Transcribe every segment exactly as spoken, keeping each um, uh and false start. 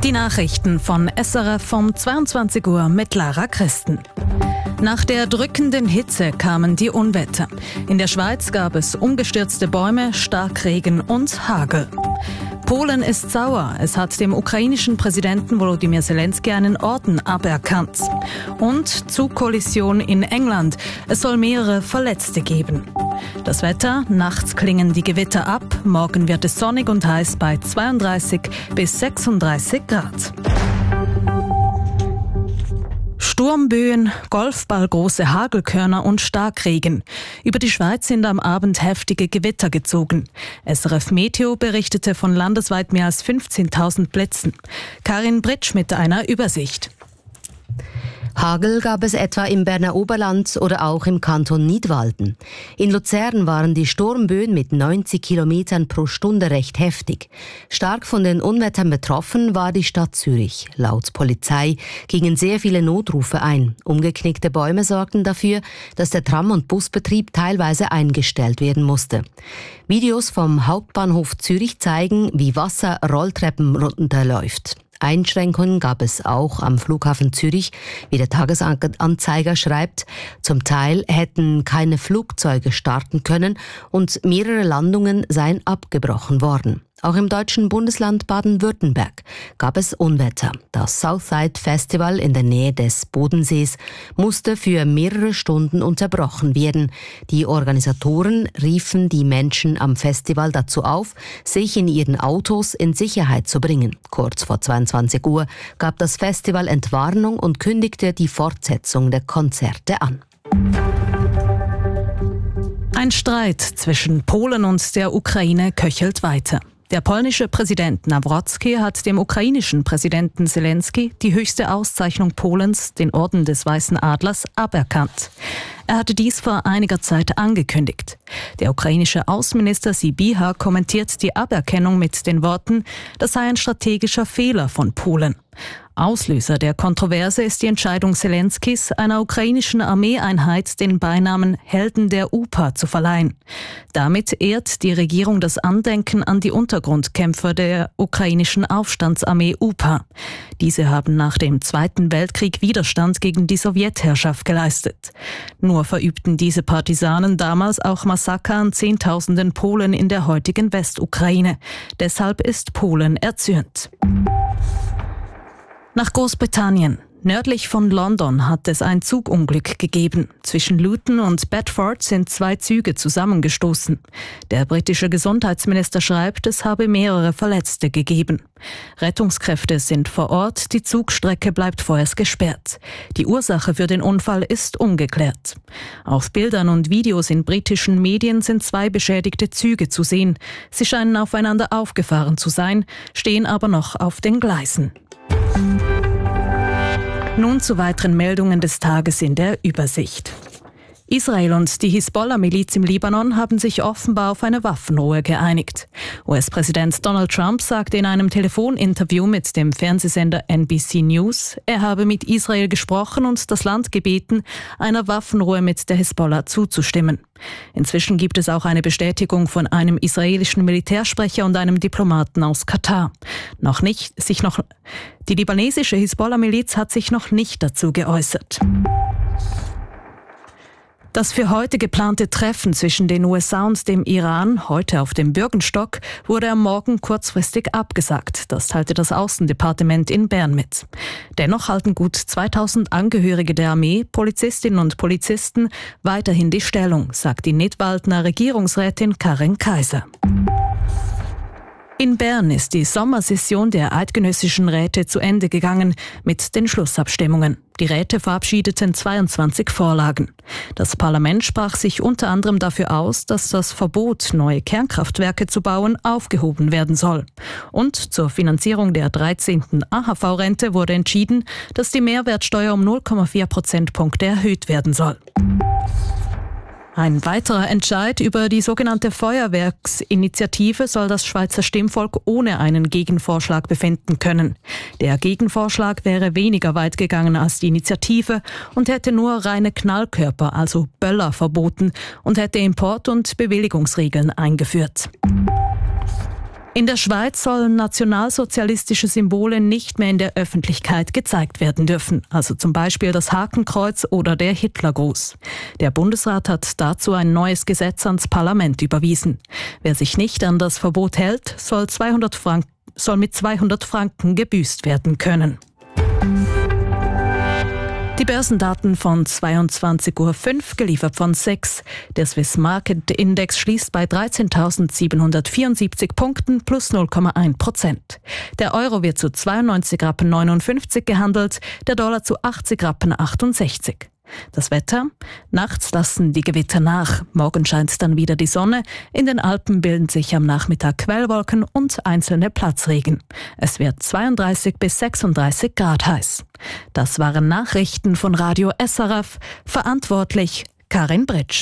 Die Nachrichten von S R F um zweiundzwanzig Uhr mit Lara Christen. Nach der drückenden Hitze kamen die Unwetter. In der Schweiz gab es umgestürzte Bäume, Starkregen und Hagel. Polen ist sauer. Es hat dem ukrainischen Präsidenten Volodymyr Zelensky einen Orden aberkannt. Und Zugkollision in England. Es soll mehrere Verletzte geben. Das Wetter: Nachts klingen die Gewitter ab. Morgen wird es sonnig und heiß bei zweiunddreißig bis sechsunddreißig Grad. Sturmböen, golfballgroße Hagelkörner und Starkregen. Über die Schweiz sind am Abend heftige Gewitter gezogen. S R F Meteo berichtete von landesweit mehr als fünfzehntausend Blitzen. Karin Britsch mit einer Übersicht. Hagel gab es etwa im Berner Oberland oder auch im Kanton Nidwalden. In Luzern waren die Sturmböen mit neunzig Kilometern pro Stunde recht heftig. Stark von den Unwettern betroffen war die Stadt Zürich. Laut Polizei gingen sehr viele Notrufe ein. Umgeknickte Bäume sorgten dafür, dass der Tram- und Busbetrieb teilweise eingestellt werden musste. Videos vom Hauptbahnhof Zürich zeigen, wie Wasser Rolltreppen runterläuft. Einschränkungen gab es auch am Flughafen Zürich, wie der Tagesanzeiger schreibt. Zum Teil hätten keine Flugzeuge starten können und mehrere Landungen seien abgebrochen worden. Auch im deutschen Bundesland Baden-Württemberg gab es Unwetter. Das Southside Festival in der Nähe des Bodensees musste für mehrere Stunden unterbrochen werden. Die Organisatoren riefen die Menschen am Festival dazu auf, sich in ihren Autos in Sicherheit zu bringen. Kurz vor zweiundzwanzig Uhr gab das Festival Entwarnung und kündigte die Fortsetzung der Konzerte an. Ein Streit zwischen Polen und der Ukraine köchelt weiter. Der polnische Präsident Nawrocki hat dem ukrainischen Präsidenten Zelensky die höchste Auszeichnung Polens, den Orden des Weißen Adlers, aberkannt. Er hatte dies vor einiger Zeit angekündigt. Der ukrainische Außenminister Sybiha kommentiert die Aberkennung mit den Worten, das sei ein strategischer Fehler von Polen. Auslöser der Kontroverse ist die Entscheidung Zelenskys, einer ukrainischen Armeeeinheit den Beinamen Helden der U P A zu verleihen. Damit ehrt die Regierung das Andenken an die Untergrundkämpfer der ukrainischen Aufstandsarmee U P A. Diese haben nach dem Zweiten Weltkrieg Widerstand gegen die Sowjetherrschaft geleistet. Nur verübten diese Partisanen damals auch Massaker an Zehntausenden Polen in der heutigen Westukraine. Deshalb ist Polen erzürnt. Nach Großbritannien. Nördlich von London hat es ein Zugunglück gegeben. Zwischen Luton und Bedford sind zwei Züge zusammengestoßen. Der britische Gesundheitsminister schreibt, es habe mehrere Verletzte gegeben. Rettungskräfte sind vor Ort, die Zugstrecke bleibt vorerst gesperrt. Die Ursache für den Unfall ist ungeklärt. Auf Bildern und Videos in britischen Medien sind zwei beschädigte Züge zu sehen. Sie scheinen aufeinander aufgefahren zu sein, stehen aber noch auf den Gleisen. Nun zu weiteren Meldungen des Tages in der Übersicht. Israel und die Hisbollah-Miliz im Libanon haben sich offenbar auf eine Waffenruhe geeinigt. U S-Präsident Donald Trump sagte in einem Telefoninterview mit dem Fernsehsender N B C News, er habe mit Israel gesprochen und das Land gebeten, einer Waffenruhe mit der Hisbollah zuzustimmen. Inzwischen gibt es auch eine Bestätigung von einem israelischen Militärsprecher und einem Diplomaten aus Katar. Noch nicht, sich noch, die libanesische Hisbollah-Miliz hat sich noch nicht dazu geäußert. Das für heute geplante Treffen zwischen den U S A und dem Iran, heute auf dem Bürgenstock, wurde am Morgen kurzfristig abgesagt. Das teilte das Außendepartement in Bern mit. Dennoch halten gut zweitausend Angehörige der Armee, Polizistinnen und Polizisten weiterhin die Stellung, sagt die Nidwaldner Regierungsrätin Karin Kaiser. In Bern ist die Sommersession der eidgenössischen Räte zu Ende gegangen mit den Schlussabstimmungen. Die Räte verabschiedeten zweiundzwanzig Vorlagen. Das Parlament sprach sich unter anderem dafür aus, dass das Verbot, neue Kernkraftwerke zu bauen, aufgehoben werden soll. Und zur Finanzierung der dreizehnten A H V-Rente wurde entschieden, dass die Mehrwertsteuer um null Komma vier Prozentpunkte erhöht werden soll. Ein weiterer Entscheid über die sogenannte Feuerwerksinitiative soll das Schweizer Stimmvolk ohne einen Gegenvorschlag befinden können. Der Gegenvorschlag wäre weniger weit gegangen als die Initiative und hätte nur reine Knallkörper, also Böller, verboten und hätte Import- und Bewilligungsregeln eingeführt. In der Schweiz sollen nationalsozialistische Symbole nicht mehr in der Öffentlichkeit gezeigt werden dürfen, also zum Beispiel das Hakenkreuz oder der Hitlergruß. Der Bundesrat hat dazu ein neues Gesetz ans Parlament überwiesen. Wer sich nicht an das Verbot hält, soll, zweihundert Franken, soll mit zweihundert Franken gebüßt werden können. Die Börsendaten von zweiundzwanzig Uhr fünf, geliefert von SEX. Der Swiss Market Index schließt bei dreizehntausendsiebenhundertvierundsiebzig Punkten plus null Komma eins Prozent. Der Euro wird zu zweiundneunzig Rappen neunundfünfzig gehandelt, der Dollar zu achtzig Rappen achtundsechzig. Das Wetter? Nachts lassen die Gewitter nach. Morgen scheint dann wieder die Sonne. In den Alpen bilden sich am Nachmittag Quellwolken und einzelne Platzregen. Es wird zweiunddreißig bis sechsunddreißig Grad heiß. Das waren Nachrichten von Radio S R F. Verantwortlich Karin Britsch.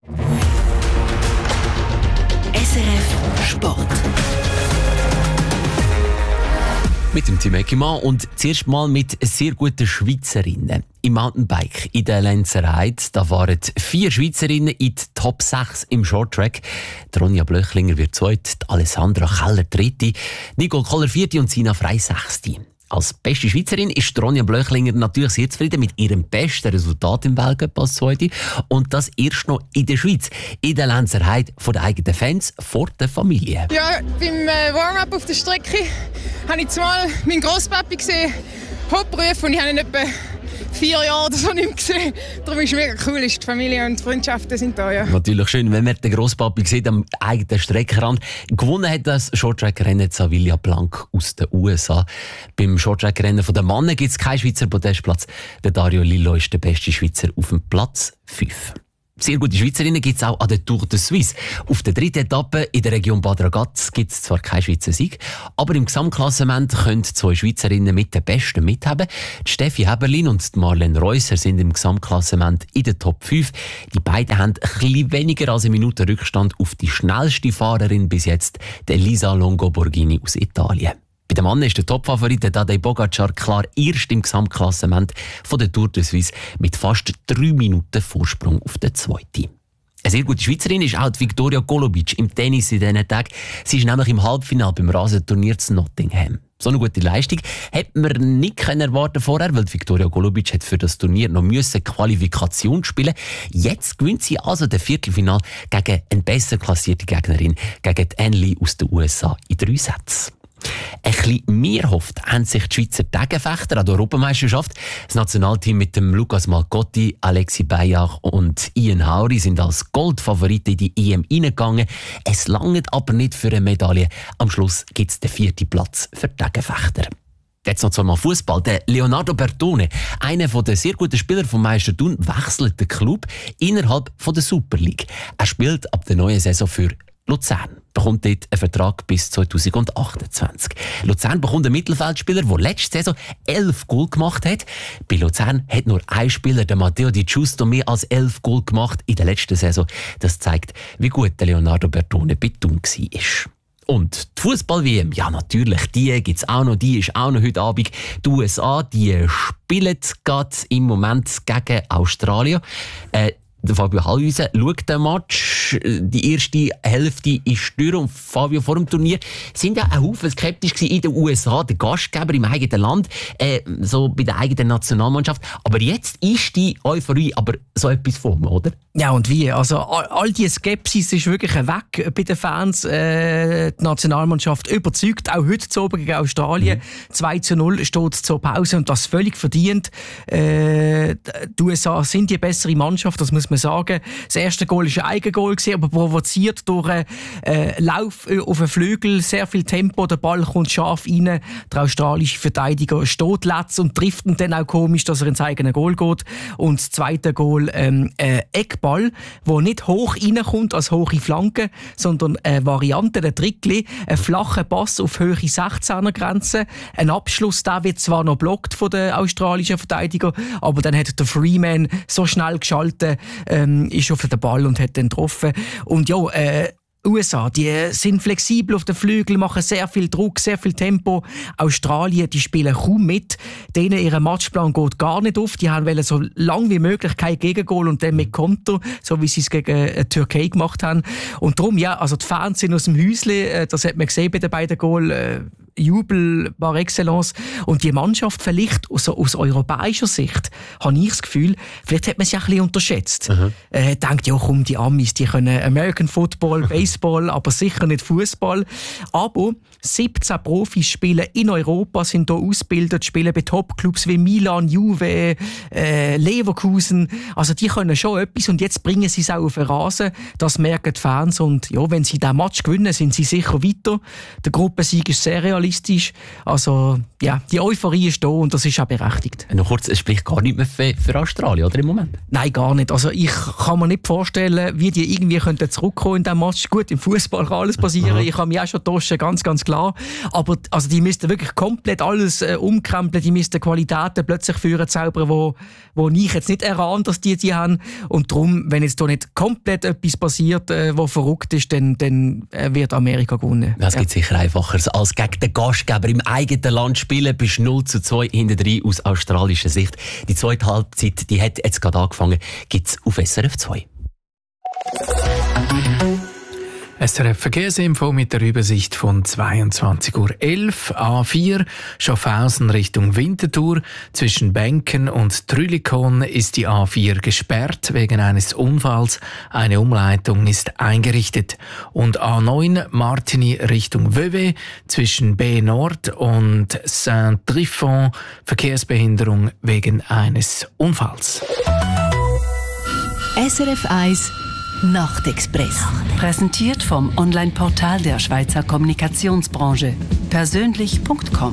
S R F Sport. Mit dem Team Eckimann und zuerst mal mit sehr guten Schweizerinnen. Im Mountainbike in der Lenzerheide, da waren vier Schweizerinnen in die Top sechs im Shorttrack. Ronja Blöchlinger wird zweite, Alessandra Keller dritte, Nicole Koller vierte und Sina Frey sechste. Als beste Schweizerin ist Ronja Blöchlinger natürlich sehr zufrieden mit ihrem besten Resultat im Weltcup als Zweite. Und das erst noch in der Schweiz, in der Lenzerheide, von den eigenen Fans, vor der Familie. Ja, beim äh, Warm-up auf der Strecke habe ich zumal meinen Grosspapi gesehen, Hauptberuf, und ich habe ihn etwa vier Jahre oder so nicht mehr gesehen. Darum ist es mega cool, ist die Familie und die Freundschaften sind da. Ja. Natürlich schön, wenn man den Grosspapi sieht am eigenen Streckenrand. Gewonnen hat das Shorttrack-Rennen Savilla Blanc aus den U S A. Beim Shorttrack-Rennen der Männer gibt es keinen Schweizer Podestplatz. Der Dario Lillo ist der beste Schweizer auf dem Platz fünf. Sehr gute Schweizerinnen gibt es auch an der Tour de Suisse. Auf der dritten Etappe in der Region Bad Ragaz gibt es zwar keinen Schweizer Sieg, aber im Gesamtklassement können zwei Schweizerinnen mit den Besten mithaben. Die Steffi Heberlin und die Marlene Reusser sind im Gesamtklassement in der Top fünf. Die beiden haben ein bisschen weniger als eine Minute Rückstand auf die schnellste Fahrerin bis jetzt, die Elisa Longo Borghini aus Italien. Bei den Männern ist der Topfavorit Tadej Pogacar klar erst im Gesamtklassement von der Tour de Suisse mit fast drei Minuten Vorsprung auf den Zweiten. Eine sehr gute Schweizerin ist auch die Viktoria Golubic im Tennis in diesen Tagen. Sie ist nämlich im Halbfinale beim Rasenturnier zu Nottingham. So eine gute Leistung hätte man nicht erwarten vorher, weil Viktoria Golubic hat für das Turnier noch müssen Qualifikation spielen. Jetzt gewinnt sie also das Viertelfinale gegen eine besser klassierte Gegnerin, gegen die Anne Lee aus den U S A in drei Sätzen. Ein bisschen mehr hofft haben sich die Schweizer Tagenfechter an der Europameisterschaft. Das Nationalteam mit dem Lukas Malcotti, Alexi Bayach und Ian Hauri sind als Goldfavoriten in die E M hineingegangen. Es langt aber nicht für eine Medaille. Am Schluss gibt es den vierten Platz für die Tagenfechter. Jetzt noch zweimal Fußball. Der Leonardo Bertone, einer der sehr guten Spieler vom Meister Thun, wechselt den Club innerhalb der Super League. Er spielt ab der neuen Saison für Luzern, bekommt dort einen Vertrag bis zweitausendachtundzwanzig. Luzern bekommt einen Mittelfeldspieler, der letzte Saison elf Goal gemacht hat. Bei Luzern hat nur ein Spieler, der Matteo Di Giusto, mehr als elf Goal gemacht in der letzten Saison. Das zeigt, wie gut der Leonardo Bertone bei Thun war. Und die Fußball-W M, ja natürlich, die gibt es auch noch, die ist auch noch heute Abend. Die U S A, die spielen gerade im Moment gegen Australien. Äh, Der Fabio Hallhuisen schaut den Match. Die erste Hälfte ist durch. Und Fabio, vor dem Turnier sind ja ein Haufen skeptisch gewesen in den U S A, der Gastgeber im eigenen Land, äh, so bei der eigenen Nationalmannschaft. Aber jetzt ist die Euphorie aber so etwas vor mir, oder? Ja, und wie? Also all, all die Skepsis ist wirklich weg bei den Fans. Äh, die Nationalmannschaft überzeugt, auch heute zu oben gegen Australien. Mhm. zwei zu null steht zur Pause und das völlig verdient. Äh, die U S A sind die bessere Mannschaft, das muss man sagen. Das erste Goal war ein Eigengoal, aber provoziert durch einen äh, Lauf auf den Flügel, sehr viel Tempo, der Ball kommt scharf rein. Der australische Verteidiger steht letzt und trifft ihn dann auch komisch, dass er ins eigene Goal geht. Und das zweite Goal, ähm, äh, Eckball, der nicht hoch reinkommt als hohe Flanke, sondern eine Variante, der Trickli, ein flacher Pass auf Höhe sechzehner Grenze. Ein Abschluss, der wird zwar noch blockt von den australischen Verteidiger, aber dann hat der Freeman so schnell geschaltet, ähm, ist auf den Ball und hat den getroffen. Und ja, äh, U S A, die sind flexibel auf den Flügeln, machen sehr viel Druck, sehr viel Tempo. Australien, die spielen kaum mit. Denen ihr Matchplan geht gar nicht auf. Die haben so lange wie möglich kein Gegengol und dann mit Konter, so wie sie es gegen äh, Türkei gemacht haben. Und darum, ja, also die Fans sind aus dem Häusle, äh, das hat man gesehen bei den beiden Goal, äh, Jubel par excellence. Und die Mannschaft vielleicht aus, aus europäischer Sicht, habe ich das Gefühl, vielleicht hat man sie auch ein bisschen unterschätzt. Mhm. Äh, denkt, ja komm, die Amis, die können American Football, Baseball, aber sicher nicht Fußball. Aber siebzehn Profis spielen in Europa, sind hier ausgebildet, spielen bei Top-Clubs wie Milan, Juve, äh, Leverkusen. Also die können schon etwas und jetzt bringen sie es auch auf den Rasen. Das merken die Fans und ja, wenn sie diesen Match gewinnen, sind sie sicher weiter. Der Gruppensieg ist sehr realistisch. Also, ja, die Euphorie ist da und das ist auch berechtigt. Noch kurz, es spricht gar nicht mehr für, für Australien, oder im Moment? Nein, gar nicht. Also, ich kann mir nicht vorstellen, wie die irgendwie könnten zurückkommen in diesem Match. Gut, im Fußball kann alles passieren. Aha. Ich habe mich auch schon getauscht, ganz, ganz klar. Aber also, die müssten wirklich komplett alles äh, umkrempeln. Die müssten Qualitäten plötzlich führen, zaubern, wo, wo ich jetzt nicht erahne, dass die die haben. Und darum, wenn jetzt da nicht komplett etwas passiert, äh, was verrückt ist, dann, dann äh, wird Amerika gewinnen. Das ja. Gibt sicher einfacher als gegen den Gastgeber im eigenen Land spielen. Bis null zu zwei hinten drin aus australischer Sicht. Die zweite Halbzeit, die hat jetzt gerade angefangen, gibt es auf S R F zwei. S R F Verkehrsinfo mit der Übersicht von zweiundzwanzig Uhr elf. A vier Schaffhausen Richtung Winterthur. Zwischen Benken und Trülikon ist die A vier gesperrt wegen eines Unfalls. Eine Umleitung ist eingerichtet. Und A neun Martigny Richtung Vevey. Zwischen B Nord und Saint-Trifon Verkehrsbehinderung wegen eines Unfalls. S R F eins Nachtexpress. Präsentiert vom Online-Portal der Schweizer Kommunikationsbranche. persönlich punkt com.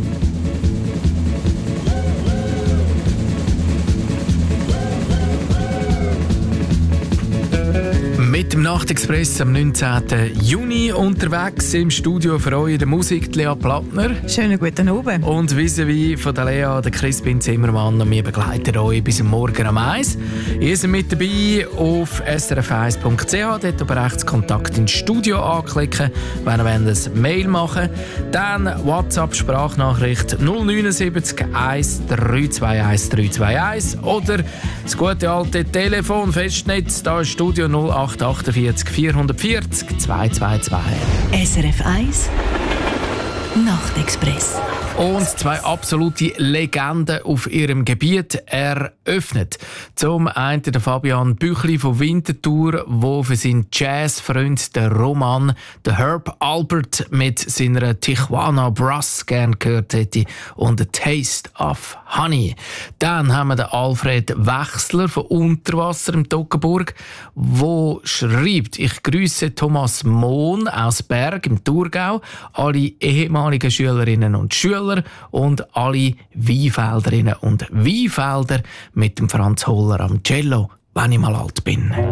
Mit dem Nachtexpress am neunzehnten Juni unterwegs im Studio für euch der Musik Lea Plattner. Schönen guten Abend. Und vis-à-vis von der Lea, der Crispin Zimmermann, und wir begleiten euch bis Morgen um eins. Ihr seid mit dabei auf s r f eins punkt c h, dort oben rechts Kontakt ins Studio anklicken, wenn ihr ein Mail machen wollt. Dann WhatsApp-Sprachnachricht null neun sieben eins drei zwei eins drei zwei eins oder das gute alte Telefon, Festnetz, da ist Studio null acht achtundvierzig vierhundertvierzig zweihundertzweiundzwanzig. S R F eins Nachtexpress. Und zwei absolute Legenden auf ihrem Gebiet eröffnet. Zum einen der Fabian Büchli von Winterthur, der für seinen Jazzfreund, den Roman, den Herb Albert, mit seiner Tijuana Brass gern gehört hätte und A Taste of Honey. Dann haben wir den Alfred Wechsler von Unterwasser im Toggenburg, der schreibt: Ich grüße Thomas Mohn aus Berg im Thurgau, alle ehemaligen Schülerinnen und Schüler und alle Weinfelderinnen und Weinfelder mit dem Franz Holler am Cello, wenn ich mal alt bin.